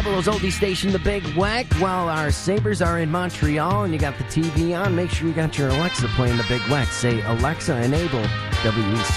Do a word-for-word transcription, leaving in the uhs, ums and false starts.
Buffalo's oldie station, The Big Weck, while our Sabres are in Montreal and you got the T V on. Make sure you got your Alexa playing The Big Weck. Say, Alexa, enable W E C.